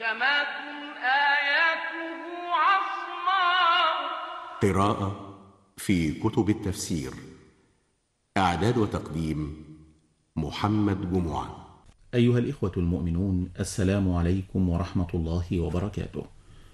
محكمات آياته عصماء. قراءة في كتب التفسير. إعداد وتقديم محمد جمعة. أيها الإخوة المؤمنون، السلام عليكم ورحمة الله وبركاته.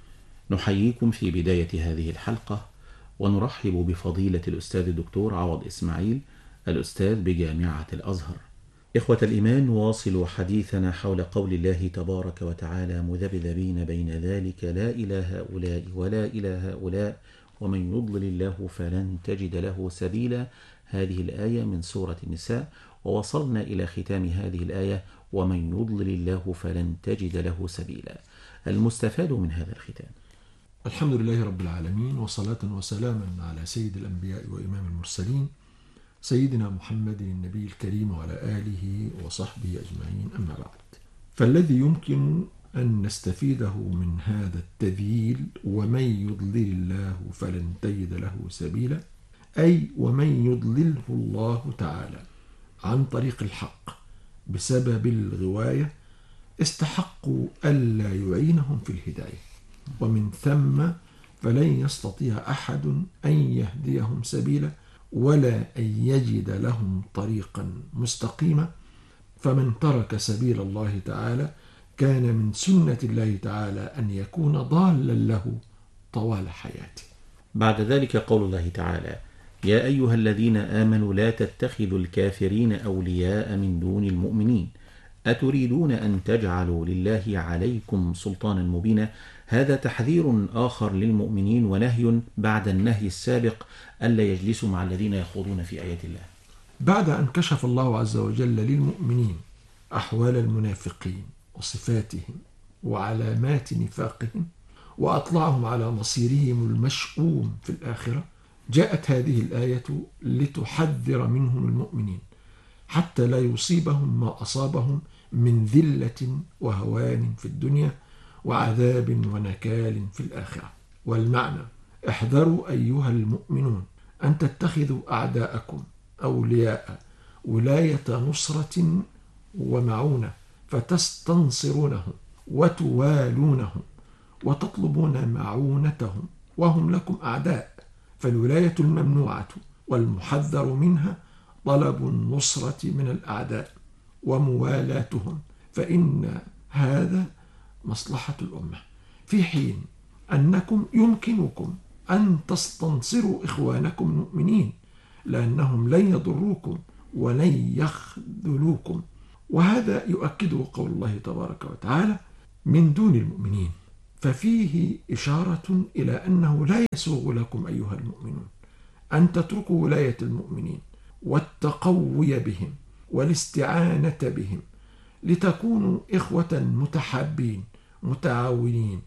نحييكم في بداية هذه الحلقة ونرحب بفضيلة الأستاذ الدكتور عوض إسماعيل، الأستاذ بجامعة الأزهر. إخوة الإيمان، نواصل حديثنا حول قول الله تبارك وتعالى: مذبذبين بين ذلك لا إلى هؤلاء ولا إلى هؤلاء ومن يضلل الله فلن تجد له سبيلا. هذه الآية من سورة النساء، ووصلنا إلى ختام هذه الآية: ومن يضلل الله فلن تجد له سبيلا. المستفاد من هذا الختام: الحمد لله رب العالمين، وصلاة وسلاما على سيد الأنبياء وإمام المرسلين سيدنا محمد النبي الكريم وعلى آله وصحبه أجمعين، أما بعد. فالذي يمكن أن نستفيده من هذا التذييل ومن يضلل الله فلن تجد له سبيلا، أي ومن يضلله الله تعالى عن طريق الحق بسبب الغواية استحقوا ألا يعينهم في الهداية، ومن ثم فلن يستطيع أحد أن يهديهم سبيلا ولا أن يجد لهم طريقا مستقيما. فمن ترك سبيل الله تعالى كان من سنة الله تعالى أن يكون ضالا له طوال حياته. بعد ذلك قول الله تعالى: يا أيها الذين آمنوا لا تتخذوا الكافرين أولياء من دون المؤمنين أتريدون أن تجعلوا لله عليكم سلطانا مبينا. هذا تحذير آخر للمؤمنين ونهي بعد النهي السابق ألا يجلسوا مع الذين يخوضون في آيات الله. بعد أن كشف الله عز وجل للمؤمنين أحوال المنافقين وصفاتهم وعلامات نفاقهم وأطلعهم على مصيرهم المشؤوم في الآخرة، جاءت هذه الآية لتحذر منهم المؤمنين حتى لا يصيبهم ما أصابهم من ذلة وهوان في الدنيا وعذاب ونكال في الآخرة. والمعنى: احذروا أيها المؤمنون أن تتخذوا أعداءكم أولياء ولاية نصرة ومعونة فتستنصرونهم وتوالونهم وتطلبون معونتهم وهم لكم أعداء. فالولاية الممنوعة والمحذر منها طلب النصرة من الأعداء وموالاتهم، فإن هذا مصلحة الأمة، في حين أنكم يمكنكم أن تستنصروا إخوانكم المؤمنين لأنهم لن يضروكم ولن يخذلوكم. وهذا يؤكده قول الله تبارك وتعالى: من دون المؤمنين، ففيه إشارة إلى أنه لا يسوغ لكم أيها المؤمنون أن تتركوا ولاية المؤمنين والتقوي بهم والاستعانة بهم لتكونوا إخوة متحابين متعاونين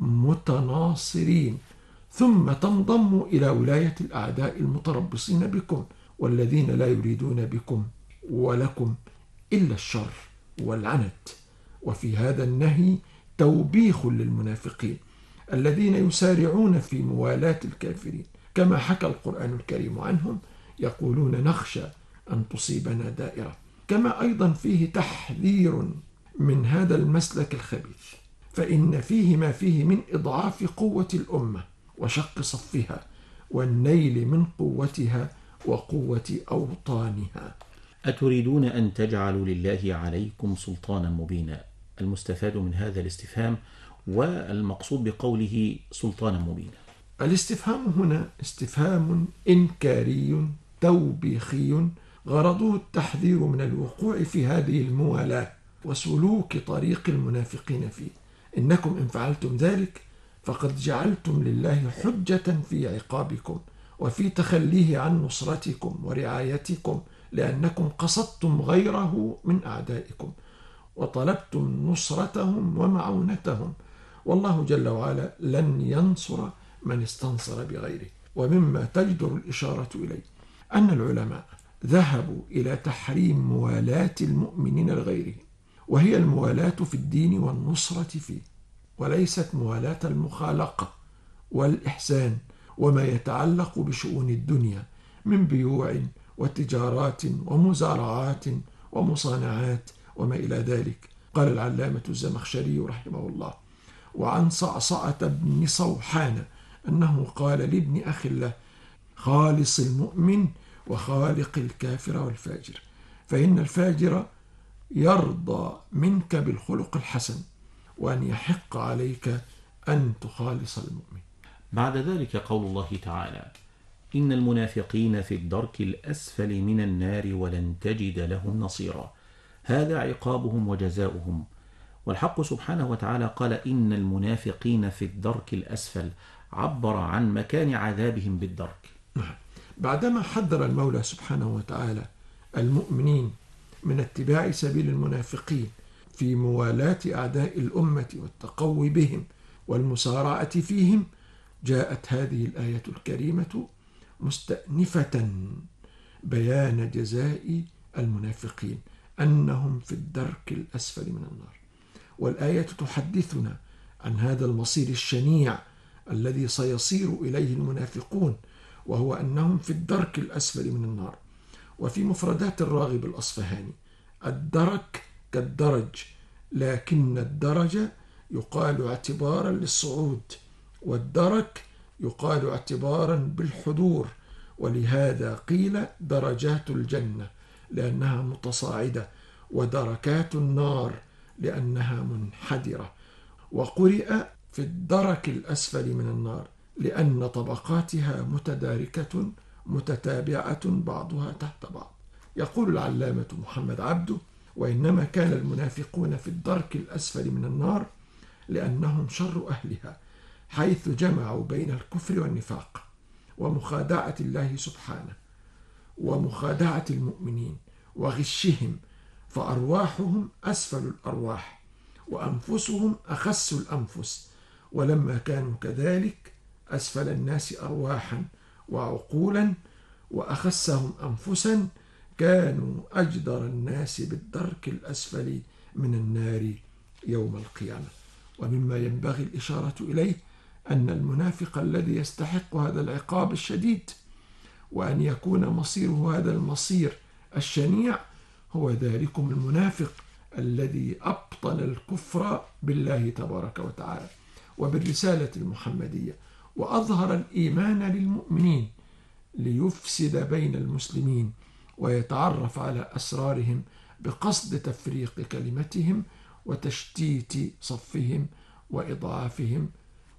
متناصرين، ثم تنضموا إلى ولاية الأعداء المتربصين بكم والذين لا يريدون بكم ولكم إلا الشر والعنت. وفي هذا النهي توبيخ للمنافقين الذين يسارعون في موالاة الكافرين، كما حكى القرآن الكريم عنهم: يقولون نخشى أن تصيبنا دائرة. كما أيضا فيه تحذير من هذا المسلك الخبيث، فإن فيه ما فيه من إضعاف قوة الأمة وشق صفها والنيل من قوتها وقوة أوطانها. أتريدون أن تجعلوا لله عليكم سلطانا مبينا. المستفاد من هذا الاستفهام والمقصود بقوله سلطانا مبينا. الاستفهام هنا استفهام إنكاري توبيخي، غرضه التحذير من الوقوع في هذه الموالاة وسلوك طريق المنافقين فيه. إنكم إن فعلتم ذلك فقد جعلتم لله حجة في عقابكم وفي تخليه عن نصرتكم ورعايتكم، لأنكم قصدتم غيره من أعدائكم وطلبتم نصرتهم ومعونتهم، والله جل وعلا لن ينصر من استنصر بغيره. ومما تجدر الإشارة إليه أن العلماء ذهبوا إلى تحريم موالاة المؤمنين لغيرهم، وهي الموالاة في الدين والنصرة فيه، وليست موالاة المخالقة والإحسان وما يتعلق بشؤون الدنيا من بيوع وتجارات ومزارعات ومصانعات وما إلى ذلك. قال العلامة الزمخشري رحمه الله: وعن صعصعة بن صوحان أنه قال لابن أخ له: خالص المؤمن وخالق الكافر والفاجر، فإن الفاجر يرضى منك بالخلق الحسن، وأن يحق عليك أن تخالص المؤمن. بعد ذلك قول الله تعالى: إن المنافقين في الدرك الأسفل من النار ولن تجد لهم نصيرا. هذا عقابهم وجزاؤهم. والحق سبحانه وتعالى قال: إن المنافقين في الدرك الأسفل، عبر عن مكان عذابهم بالدرك. بعدما حذر المولى سبحانه وتعالى المؤمنين من اتباع سبيل المنافقين في موالاة أعداء الأمة والتقوي بهم والمسارعة فيهم، جاءت هذه الآية الكريمة مستأنفة بيان جزاء المنافقين أنهم في الدرك الأسفل من النار. والآية تحدثنا عن هذا المصير الشنيع الذي سيصير إليه المنافقون، وهو أنهم في الدرك الأسفل من النار. وفي مفردات الراغب الأصفهاني: الدرك كالدرج، لكن الدرج يقال اعتبارا للصعود، والدرك يقال اعتبارا بالحضور، ولهذا قيل درجات الجنة لأنها متصاعدة، ودركات النار لأنها منحدرة. وقرئ في الدرك الأسفل من النار لأن طبقاتها متداركة متتابعة بعضها تحت بعض. يقول العلامة محمد عبده: وإنما كان المنافقون في الدرك الأسفل من النار لأنهم شر أهلها، حيث جمعوا بين الكفر والنفاق ومخادعة الله سبحانه ومخادعة المؤمنين وغشهم، فأرواحهم أسفل الأرواح وأنفسهم أخس الأنفس، ولما كانوا كذلك أسفل الناس أرواحا وعقولا وأخسهم أنفسا، كانوا أجدر الناس بالدرك الأسفل من النار يوم القيامة. ومما ينبغي الإشارة إليه أن المنافق الذي يستحق هذا العقاب الشديد وأن يكون مصيره هذا المصير الشنيع هو ذلكم المنافق الذي أبطل الكفر بالله تبارك وتعالى وبالرسالة المحمدية، وأظهر الإيمان للمؤمنين ليفسد بين المسلمين ويتعرف على أسرارهم بقصد تفريق كلمتهم وتشتيت صفهم وإضعافهم.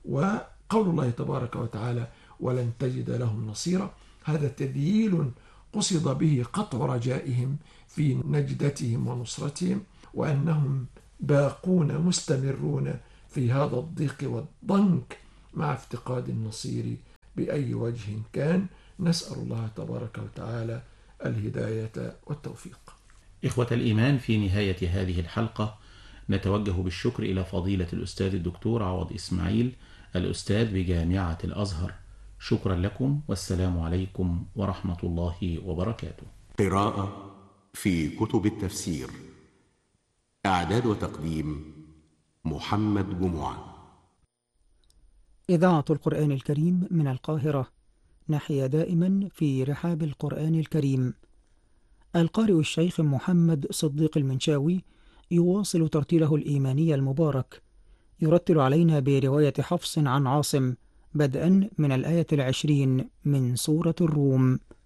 وقول الله تبارك وتعالى: ولن تجد لهم نصيرا، هذا تذييل قصد به قطع رجائهم في نجدتهم ونصرتهم، وأنهم باقون مستمرون في هذا الضيق والضنك مع افتقاد النصير بأي وجه كان. نسأل الله تبارك وتعالى الهداية والتوفيق. إخوة الإيمان، في نهاية هذه الحلقة نتوجه بالشكر إلى فضيلة الأستاذ الدكتور عوض إسماعيل، الأستاذ بجامعة الأزهر. شكرا لكم، والسلام عليكم ورحمة الله وبركاته. قراءة في كتب التفسير. إعداد وتقديم محمد جمعة. إذاعة القرآن الكريم من القاهرة، نحيا دائما في رحاب القرآن الكريم. القارئ الشيخ محمد صديق المنشاوي يواصل ترتيله الإيماني المبارك، يرتل علينا برواية حفص عن عاصم بدءا من الآية 20 من سورة الروم.